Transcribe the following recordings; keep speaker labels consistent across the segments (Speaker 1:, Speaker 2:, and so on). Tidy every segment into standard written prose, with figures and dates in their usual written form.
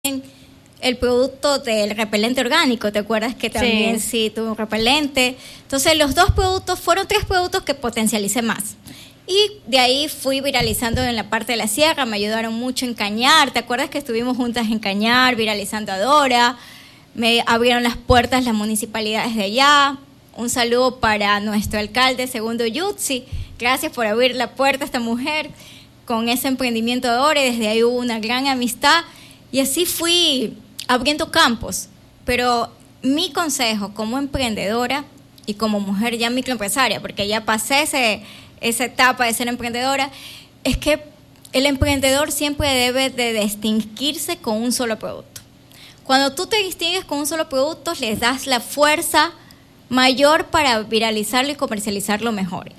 Speaker 1: el producto del repelente orgánico, ¿te acuerdas que también sí tuvo un repelente? Entonces los dos productos fueron 3 productos que potencialicé más. Y de ahí fui viralizando en la parte de la sierra, me ayudaron mucho en Cañar, ¿te acuerdas que estuvimos juntas en Cañar viralizando a Dora? Me abrieron las puertas las municipalidades de allá. Un saludo para nuestro alcalde Segundo Yutzi, gracias por abrir la puerta a esta mujer con ese emprendimiento de Dora, y desde ahí hubo una gran amistad y así fui abriendo campos. Pero mi consejo como emprendedora y como mujer ya microempresaria, porque ya pasé esa etapa de ser emprendedora, es que el emprendedor siempre debe de distinguirse con un solo producto. Cuando tú te distingues con un solo producto, les das la fuerza mayor para viralizarlo y comercializarlo mejor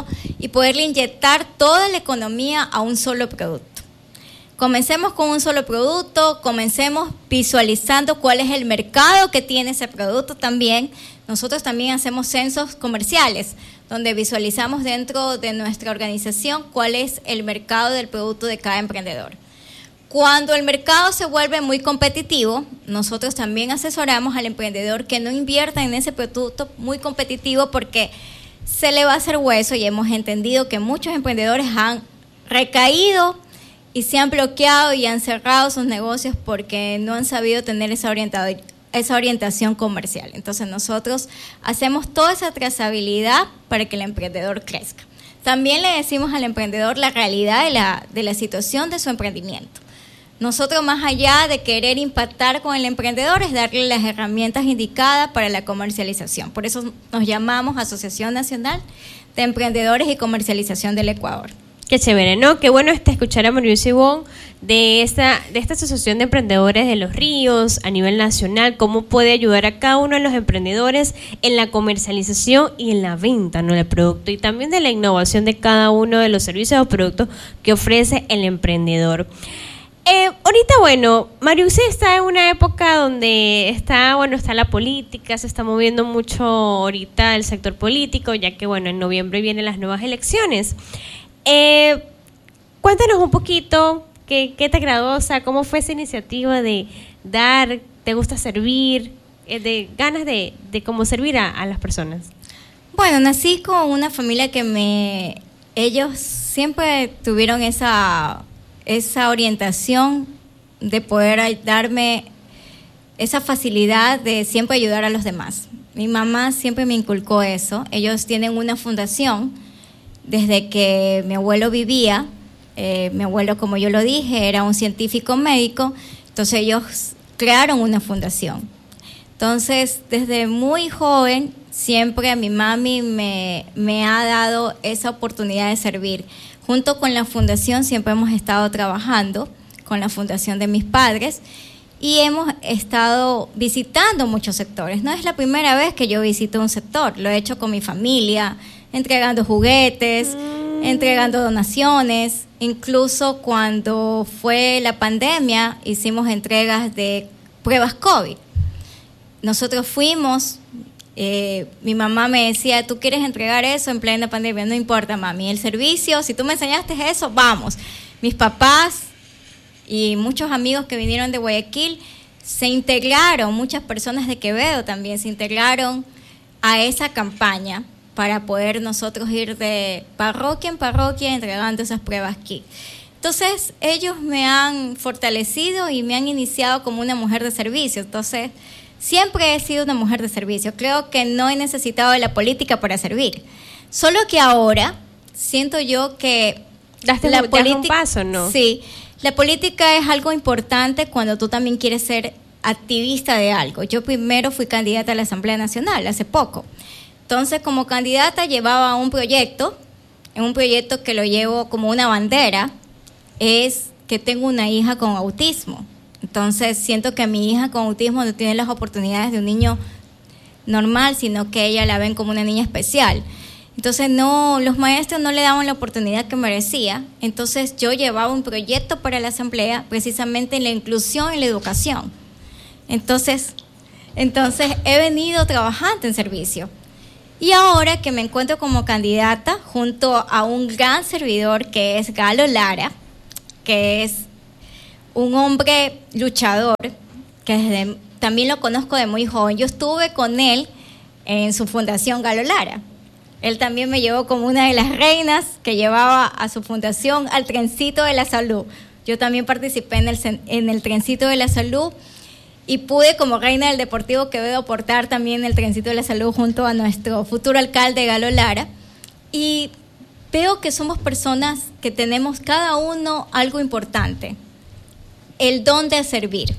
Speaker 1: y poderle inyectar toda la economía a un solo producto. Comencemos con un solo producto, comencemos visualizando cuál es el mercado que tiene ese producto también. Nosotros también hacemos censos comerciales, donde visualizamos dentro de nuestra organización cuál es el mercado del producto de cada emprendedor. Cuando el mercado se vuelve muy competitivo, nosotros también asesoramos al emprendedor que no invierta en ese producto muy competitivo porque se le va a hacer hueso, y hemos entendido que muchos emprendedores han recaído y se han bloqueado y han cerrado sus negocios porque no han sabido tener esa orientación comercial. Entonces nosotros hacemos toda esa trazabilidad para que el emprendedor crezca. También le decimos al emprendedor la realidad de la situación de su emprendimiento. Nosotros, más allá de querer impactar con el emprendedor, es darle las herramientas indicadas para la comercialización. Por eso nos llamamos Asociación Nacional de Emprendedores y Comercialización del Ecuador.
Speaker 2: Qué chévere, ¿no? Qué bueno escuchar a Mariusi Wong de esta Asociación de Emprendedores de Los Ríos a nivel nacional, cómo puede ayudar a cada uno de los emprendedores en la comercialización y en la venta, ¿no?, del producto, y también de la innovación de cada uno de los servicios o productos que ofrece el emprendedor. Ahorita, bueno, Mariusi está en una época donde está la política, se está moviendo mucho ahorita el sector político, ya que, bueno, en noviembre vienen las nuevas elecciones. Cuéntanos un poquito, ¿qué te agradó? O sea, ¿cómo fue esa iniciativa de dar, te gusta servir, de ganas de cómo servir a las personas?
Speaker 1: Bueno, nací con una familia que ellos siempre tuvieron esa orientación de poder darme esa facilidad de siempre ayudar a los demás. Mi mamá siempre me inculcó eso. Ellos tienen una fundación desde que mi abuelo vivía. Mi abuelo, como yo lo dije, era un científico médico, entonces ellos crearon una fundación. Entonces, desde muy joven, siempre a mi mami me ha dado esa oportunidad de servir. Junto con la fundación siempre hemos estado trabajando con la fundación de mis padres y hemos estado visitando muchos sectores. No es la primera vez que yo visito un sector, lo he hecho con mi familia, entregando juguetes, entregando donaciones. Incluso cuando fue la pandemia hicimos entregas de pruebas COVID. Nosotros fuimos. Mi mamá me decía, ¿tú quieres entregar eso en plena pandemia? No importa, mami, el servicio, si tú me enseñaste eso, vamos. Mis papás y muchos amigos que vinieron de Guayaquil se integraron, muchas personas de Quevedo también se integraron a esa campaña para poder nosotros ir de parroquia en parroquia entregando esas pruebas kit. Entonces, ellos me han fortalecido y me han iniciado como una mujer de servicio. Entonces, siempre he sido una mujer de servicio. Creo que no he necesitado de la política para servir. Solo que ahora siento yo que
Speaker 2: la política, un paso, ¿no?
Speaker 1: Sí, la política es algo importante cuando tú también quieres ser activista de algo. Yo primero fui candidata a la Asamblea Nacional hace poco. Entonces, como candidata llevaba un proyecto que lo llevo como una bandera, es que tengo una hija con autismo. Entonces siento que mi hija con autismo no tiene las oportunidades de un niño normal, sino que ella la ven como una niña especial. Entonces los maestros no le daban la oportunidad que merecía. Entonces yo llevaba un proyecto para la asamblea precisamente en la inclusión y la educación. Entonces he venido trabajando en servicio. Y ahora que me encuentro como candidata junto a un gran servidor que es Galo Lara, que es un hombre luchador, que también lo conozco de muy joven. Yo estuve con él en su fundación Galo Lara. Él también me llevó como una de las reinas que llevaba a su fundación al Trencito de la Salud. Yo también participé en el Trencito de la Salud y pude como reina del Deportivo Quevedo portar también el Trencito de la Salud junto a nuestro futuro alcalde Galo Lara. Y veo que somos personas que tenemos cada uno algo importante, el don de servir.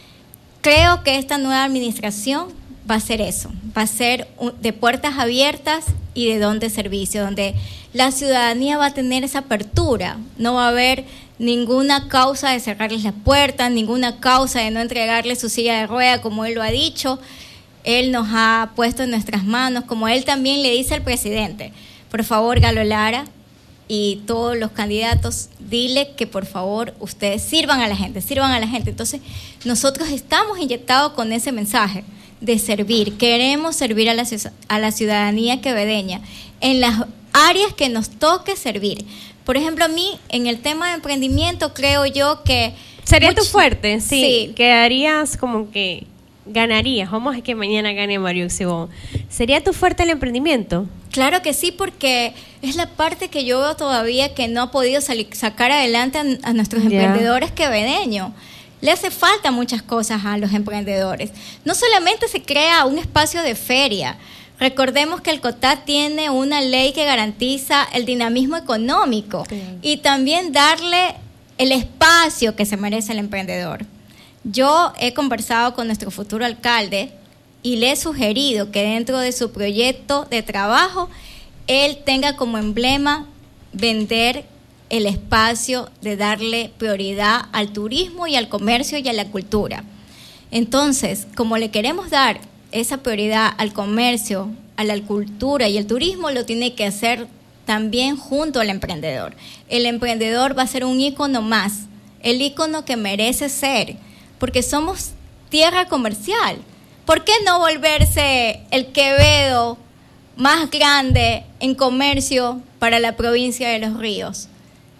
Speaker 1: Creo que esta nueva administración va a ser eso, va a ser de puertas abiertas y de don de servicio, donde la ciudadanía va a tener esa apertura, no va a haber ninguna causa de cerrarles las puertas, ninguna causa de no entregarles su silla de rueda, como él lo ha dicho. Él nos ha puesto en nuestras manos, como él también le dice al presidente, por favor, Galo Lara y todos los candidatos, dile que por favor ustedes sirvan a la gente. Entonces, nosotros estamos inyectados con ese mensaje de servir. Queremos servir a la ciudadanía quevedeña en las áreas que nos toque servir. Por ejemplo, a mí, en el tema de emprendimiento, creo yo que...
Speaker 2: ¿Sería tu fuerte? Sí. Quedarías como que ganarías. Vamos a que mañana gane Mariuxi Bon. ¿Sería tu fuerte el emprendimiento?
Speaker 1: Claro que sí, porque es la parte que yo veo todavía que no ha podido sacar adelante a nuestros emprendedores quevedeños. Le hace falta muchas cosas a los emprendedores. No solamente se crea un espacio de feria. Recordemos que el COTAD tiene una ley que garantiza el dinamismo económico y también darle el espacio que se merece el emprendedor. Yo he conversado con nuestro futuro alcalde y le he sugerido que dentro de su proyecto de trabajo él tenga como emblema vender el espacio de darle prioridad al turismo y al comercio y a la cultura. Entonces, como le queremos dar esa prioridad al comercio, a la cultura y el turismo, lo tiene que hacer también junto al emprendedor. El emprendedor va a ser un ícono más, el ícono que merece ser, porque somos tierra comercial. ¿Por qué no volverse el Quevedo más grande en comercio para la provincia de Los Ríos?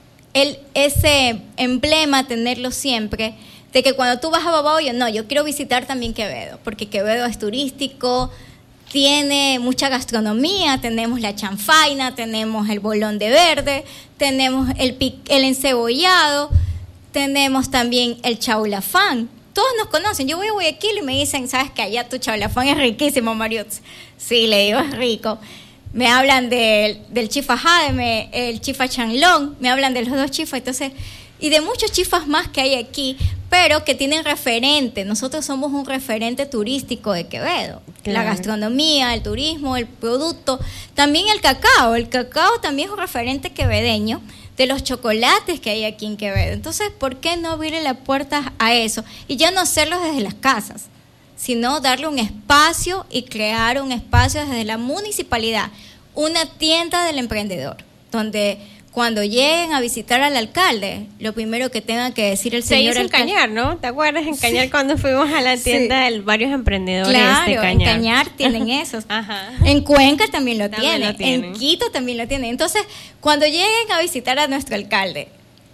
Speaker 1: Ese emblema, tenerlo siempre, de que cuando tú vas a Babahoyo, no, yo quiero visitar también Quevedo, porque Quevedo es turístico, tiene mucha gastronomía, tenemos la chanfaina, tenemos el bolón de verde, tenemos el encebollado, tenemos también el chaulafán. Todos nos conocen. Yo voy a Guayaquil y me dicen, ¿sabes qué? Allá tu chaulafán es riquísimo, Mariuxi. Sí, le digo, es rico. Me hablan del chifa Jademe, el chifa Chanlón, me hablan de los dos chifas, entonces, y de muchos chifas más que hay aquí, pero que tienen referente. Nosotros somos un referente turístico de Quevedo. Claro. La gastronomía, el turismo, el producto, también el cacao. El cacao también es un referente quevedeño de los chocolates que hay aquí en Quevedo. Entonces, ¿por qué no abrirle las puertas a eso? Y ya no hacerlo desde las casas, sino darle un espacio y crear un espacio desde la municipalidad, una tienda del emprendedor, donde cuando lleguen a visitar al alcalde, lo primero que tenga que decir el señor alcalde... Se hizo en
Speaker 2: Cañar, ¿no? ¿Te acuerdas en Cañar sí. Cuando fuimos a la tienda de varios emprendedores
Speaker 1: claro,
Speaker 2: de Cañar?
Speaker 1: En Cañar tienen esos.
Speaker 2: Ajá.
Speaker 1: En Cuenca también lo tienen, en Quito también lo tienen. Entonces, cuando lleguen a visitar a nuestro alcalde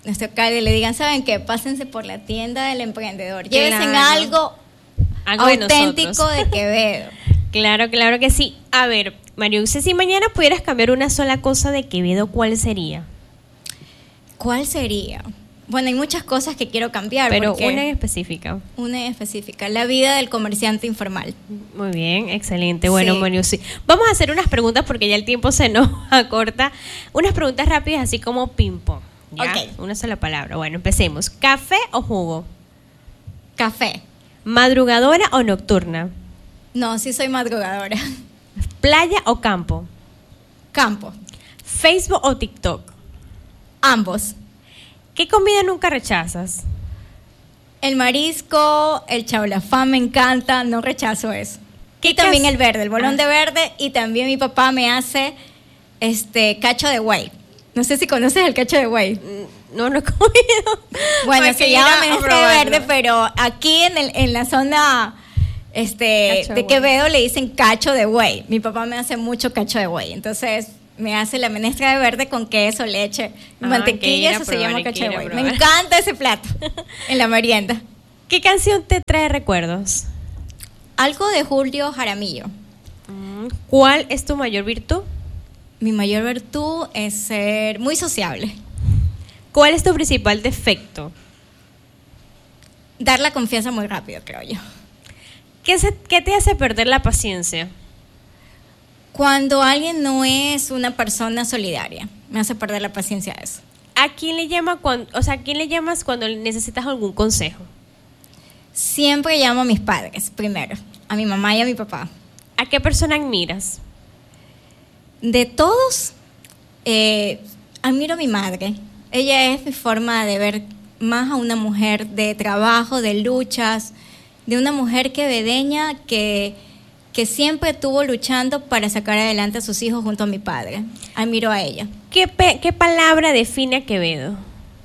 Speaker 1: le digan, ¿saben qué? Pásense por la tienda del emprendedor, llévense algo auténtico de Quevedo.
Speaker 2: Claro que sí. A ver, Mariuxi, si mañana pudieras cambiar una sola cosa de Quevedo, ¿cuál sería?
Speaker 1: ¿Cuál sería? Bueno, hay muchas cosas que quiero cambiar.
Speaker 2: Pero una en específica.
Speaker 1: Una en específica, la vida del comerciante informal.
Speaker 2: Muy bien, excelente. Bueno, sí. Mariuxi, vamos a hacer unas preguntas porque ya el tiempo se nos acorta. Unas preguntas rápidas, así como ping-pong.
Speaker 1: Okay.
Speaker 2: Una sola palabra. Bueno, empecemos. ¿Café o jugo?
Speaker 1: Café.
Speaker 2: ¿Madrugadora o nocturna?
Speaker 1: No, sí soy madrugadora.
Speaker 2: ¿Playa o campo?
Speaker 1: Campo.
Speaker 2: ¿Facebook o TikTok?
Speaker 1: Ambos.
Speaker 2: ¿Qué comida nunca rechazas?
Speaker 1: El marisco, el chaulafán me encanta, no rechazo eso. Y también el verde, el bolón de verde, y también mi papá me hace cacho de buey. No sé si conoces el cacho de buey.
Speaker 2: No he comido.
Speaker 1: Bueno, se llama menestre verde, pero aquí en la zona de Quevedo le dicen cacho de buey. Mi papá me hace mucho cacho de buey, entonces me hace la menestra de verde con queso, leche, mantequilla, eso se llama cachaguay. Me encanta ese plato en la merienda.
Speaker 2: ¿Qué canción te trae recuerdos?
Speaker 1: Algo de Julio Jaramillo.
Speaker 2: ¿Cuál es tu mayor virtud?
Speaker 1: Mi mayor virtud es ser muy sociable.
Speaker 2: ¿Cuál es tu principal defecto?
Speaker 1: Dar la confianza muy rápido, creo yo.
Speaker 2: ¿Qué te hace perder la paciencia?
Speaker 1: Cuando alguien no es una persona solidaria, me hace perder la paciencia a eso.
Speaker 2: ¿A quién le llamas cuando necesitas algún consejo?
Speaker 1: Siempre llamo a mis padres primero, a mi mamá y a mi papá.
Speaker 2: ¿A qué persona admiras?
Speaker 1: De todos, admiro a mi madre. Ella es mi forma de ver más a una mujer de trabajo, de luchas, de una mujer quevedeña que siempre estuvo luchando para sacar adelante a sus hijos junto a mi padre. Admiro a ella.
Speaker 2: ¿Qué palabra define a Quevedo?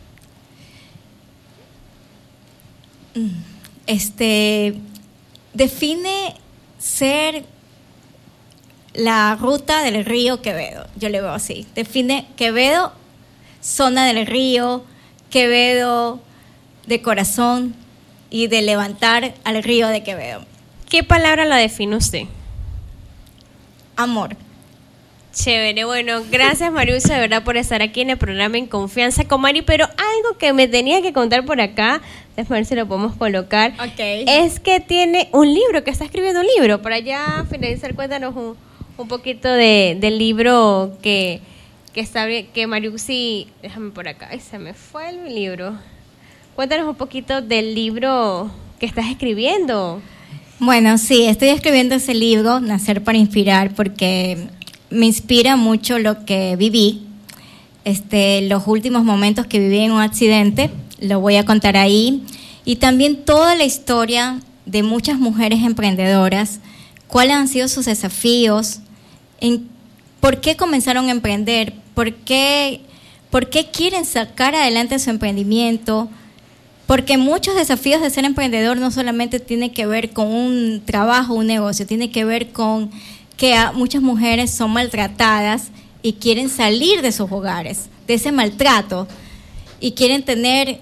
Speaker 1: Define ser la ruta del río Quevedo, yo le veo así. Define Quevedo, zona del río, Quevedo de corazón y de levantar al río de Quevedo.
Speaker 2: ¿Qué palabra la define usted?
Speaker 1: Amor.
Speaker 2: Chévere, bueno, gracias Mariusa de verdad por estar aquí en el programa En Confianza con Mari, pero algo que me tenía que contar por acá, déjame ver si lo podemos colocar, es que tiene un libro, que está escribiendo un libro. Para allá finalizar, cuéntanos un poquito del libro que Mariusi, déjame por acá, ay, se me fue el libro. Cuéntanos un poquito del libro que estás escribiendo.
Speaker 1: Bueno, sí, estoy escribiendo ese libro, Nacer para Inspirar, porque me inspira mucho lo que viví, los últimos momentos que viví en un accidente, lo voy a contar ahí, y también toda la historia de muchas mujeres emprendedoras, cuáles han sido sus desafíos, por qué comenzaron a emprender, por qué quieren sacar adelante su emprendimiento, porque muchos desafíos de ser emprendedor no solamente tienen que ver con un trabajo, un negocio, tiene que ver con que muchas mujeres son maltratadas y quieren salir de sus hogares, de ese maltrato, y quieren tener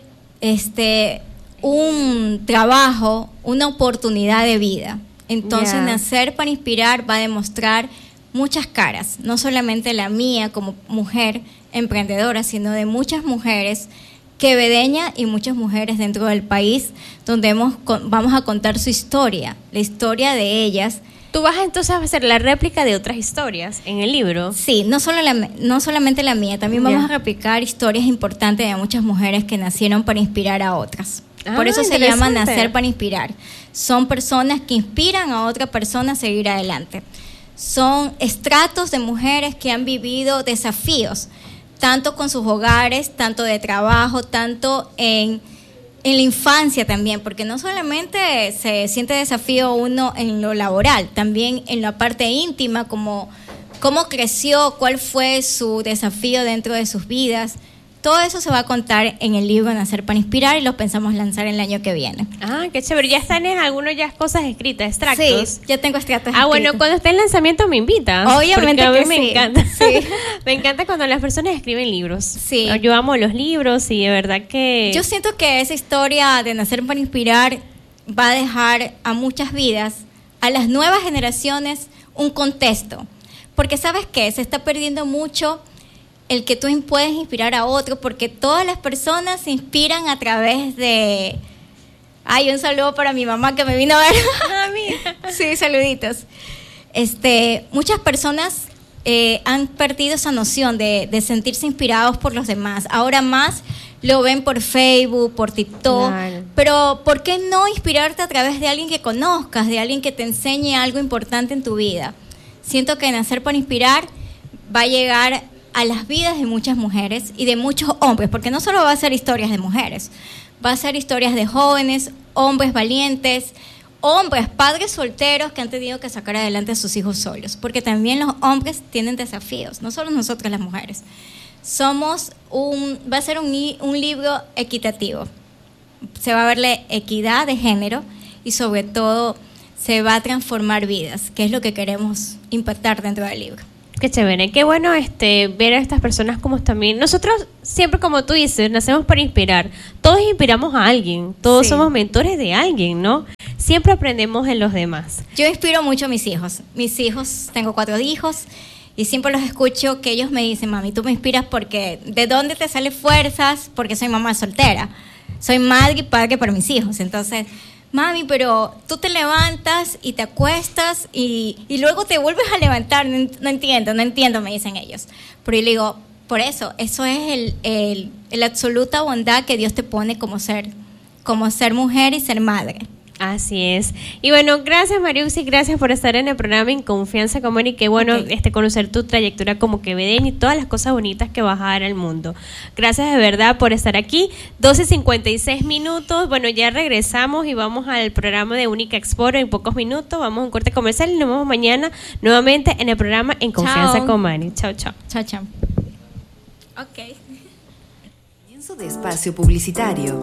Speaker 1: un trabajo, una oportunidad de vida. Entonces, Nacer para Inspirar va a demostrar muchas caras, no solamente la mía como mujer emprendedora, sino de muchas mujeres quevedeñas y muchas mujeres dentro del país, donde vamos a contar su historia, la historia de ellas.
Speaker 2: ¿Tú vas entonces a hacer la réplica de otras historias en el libro?
Speaker 1: Sí, no solamente la mía, también vamos a replicar historias importantes de muchas mujeres que nacieron para inspirar a otras. Por eso se llama Nacer para Inspirar. Son personas que inspiran a otra persona a seguir adelante. Son estratos de mujeres que han vivido desafíos, tanto con sus hogares, tanto de trabajo, tanto en la infancia también, porque no solamente se siente desafío uno en lo laboral, también en la parte íntima, como cómo creció, cuál fue su desafío dentro de sus vidas. Todo eso se va a contar en el libro Nacer para Inspirar y lo pensamos lanzar el año que viene.
Speaker 2: Ah, qué chévere. Ya están en algunas ya cosas escritas, extractos.
Speaker 1: Sí, ya tengo extractos escritos.
Speaker 2: Bueno, cuando esté el lanzamiento me invitas.
Speaker 1: Obviamente
Speaker 2: porque a mí
Speaker 1: que
Speaker 2: me encanta. Sí. Me encanta cuando las personas escriben libros.
Speaker 1: Sí.
Speaker 2: Yo amo los libros y de verdad que...
Speaker 1: Yo siento que esa historia de Nacer para Inspirar va a dejar a muchas vidas, a las nuevas generaciones, un contexto. Porque ¿sabes qué? Se está perdiendo mucho el que tú puedes inspirar a otro, porque todas las personas se inspiran a través de... Ay, un saludo para mi mamá que me vino a ver.
Speaker 2: Ah, mira.
Speaker 1: Sí, saluditos. Muchas personas han perdido esa noción de sentirse inspirados por los demás. Ahora más lo ven por Facebook, por TikTok. Claro. Pero ¿por qué no inspirarte a través de alguien que conozcas, de alguien que te enseñe algo importante en tu vida? Siento que Nacer para Inspirar va a llegar a las vidas de muchas mujeres y de muchos hombres, porque no solo va a ser historias de mujeres, va a ser historias de jóvenes, hombres valientes, hombres, padres solteros que han tenido que sacar adelante a sus hijos solos, porque también los hombres tienen desafíos, no solo nosotras las mujeres. Va a ser un libro equitativo, se va a ver la equidad de género y sobre todo se va a transformar vidas, que es lo que queremos impactar dentro del libro.
Speaker 2: Qué chévere, qué bueno ver a estas personas como también. Nosotros siempre, como tú dices, nacemos para inspirar. Todos inspiramos a alguien, todos somos mentores de alguien, ¿no? Siempre aprendemos en los demás.
Speaker 1: Yo inspiro mucho a mis hijos. Mis hijos, tengo 4 hijos y siempre los escucho que ellos me dicen, mami, tú me inspiras porque ¿de dónde te salen fuerzas? Porque soy mamá soltera. Soy madre y padre para mis hijos. Entonces, mami, pero tú te levantas y te acuestas y luego te vuelves a levantar. No entiendo, me dicen ellos. Pero yo le digo, por eso es la absoluta bondad que Dios te pone como ser mujer y ser madre.
Speaker 2: Así es. Y bueno, gracias Mariuxi, gracias por estar en el programa En Confianza con Mari. Qué bueno conocer tu trayectoria como quevedeña y todas las cosas bonitas que vas a dar al mundo. Gracias de verdad por estar aquí. 12:56. Bueno, ya regresamos y vamos al programa de Única Exporo en pocos minutos. Vamos a un corte comercial y nos vemos mañana nuevamente en el programa En Confianza con Mari. Chao.
Speaker 1: Chao. Ok.
Speaker 3: Comienzo de espacio publicitario.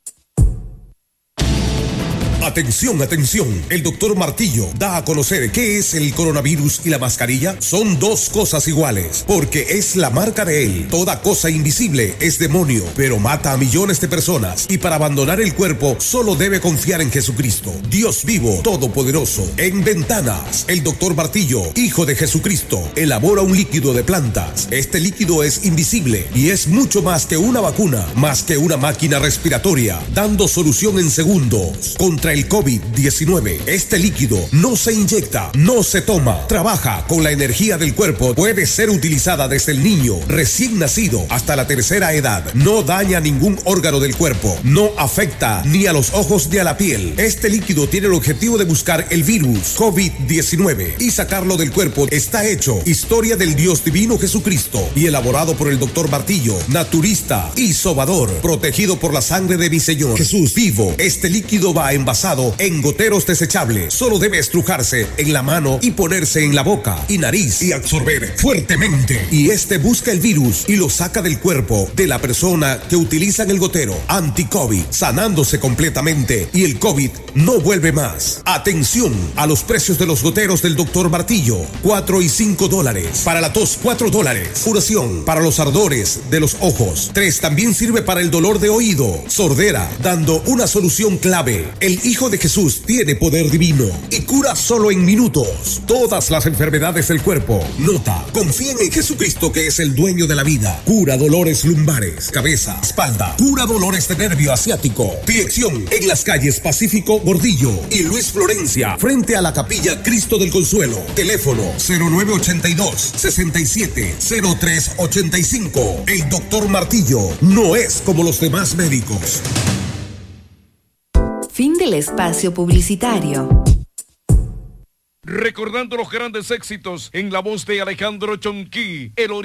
Speaker 4: Atención. El doctor Martillo da a conocer qué es el coronavirus y la mascarilla. Son dos cosas iguales, porque es la marca de él. Toda cosa invisible es demonio, pero mata a millones de personas. Y para abandonar el cuerpo, solo debe confiar en Jesucristo, Dios vivo, todopoderoso. En Ventanas, el doctor Martillo, hijo de Jesucristo, elabora un líquido de plantas. Este líquido es invisible y es mucho más que una vacuna, más que una máquina respiratoria, dando solución en segundos contra el COVID-19. Este líquido no se inyecta, no se toma, trabaja con la energía del cuerpo, puede ser utilizada desde el niño recién nacido hasta la tercera edad, no daña ningún órgano del cuerpo, no afecta ni a los ojos ni a la piel. Este líquido tiene el objetivo de buscar el virus COVID-19 y sacarlo del cuerpo. Está hecho historia del Dios divino Jesucristo y elaborado por el doctor Martillo, naturista y sobador, protegido por la sangre de mi Señor Jesús vivo. Este líquido va envasado en goteros desechables. Solo debe estrujarse en la mano y ponerse en la boca y nariz y absorber fuertemente. Y busca el virus y lo saca del cuerpo de la persona que utiliza el gotero anti-COVID, sanándose completamente y el COVID no vuelve más. Atención a los precios de los goteros del doctor Martillo: $4 y $5. Para la tos, $4. Curación para los ardores de los ojos. $3. También sirve para el dolor de oído, sordera, dando una solución clave. El Hijo de Jesús tiene poder divino y cura solo en minutos todas las enfermedades del cuerpo. Nota: confíen en Jesucristo, que es el dueño de la vida. Cura dolores lumbares, cabeza, espalda. Cura dolores de nervio asiático. Dirección: en las calles Pacífico, Gordillo y Luis Florencia, frente a la Capilla Cristo del Consuelo. Teléfono 0982-670385. El doctor Martillo no es como los demás médicos.
Speaker 3: Fin del espacio publicitario.
Speaker 5: Recordando los grandes éxitos en la voz de Alejandro Chonquí,